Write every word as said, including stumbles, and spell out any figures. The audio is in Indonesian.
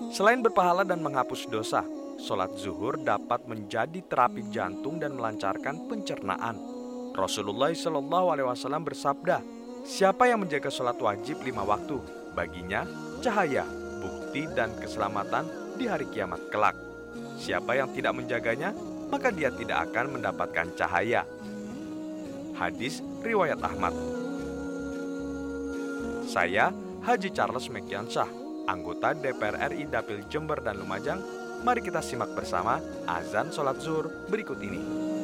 Selain berpahala dan menghapus dosa, sholat zuhur dapat menjadi terapi jantung dan melancarkan pencernaan. Rasulullah shallallahu alaihi wasallam bersabda, "Siapa yang menjaga sholat wajib lima waktu, baginya cahaya, bukti dan keselamatan di hari kiamat kelak. Siapa yang tidak menjaganya, maka dia tidak akan mendapatkan cahaya." Hadis riwayat Ahmad. Saya Haji Charles Mekiansyah, anggota D P R R I Dapil Jember dan Lumajang. Mari kita simak bersama azan sholat zuhur berikut ini.